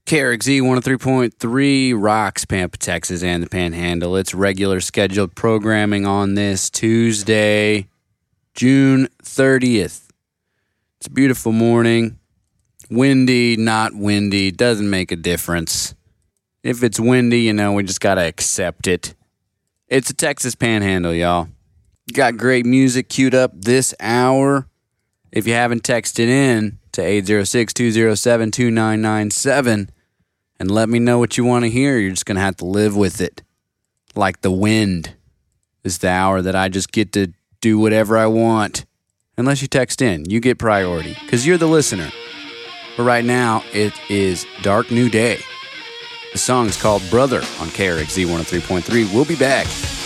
KRXZ 103.3 rocks Pampa, Texas, and the Panhandle. It's regular scheduled programming on this Tuesday, June 30th. It's a beautiful morning. Windy, not windy, doesn't make a difference. If it's windy, we just gotta accept it. It's a Texas Panhandle, y'all. Got great music queued up this hour. If you haven't texted in to 806-207-2997 and let me know what you want to hear, you're just going to have to live with it. Like the wind. This is the hour that I just get to do whatever I want. Unless you text in, you get priority because you're the listener. But right now, it is Dark New Day. The song is called Brother on KRXZ 103.3. We'll be back.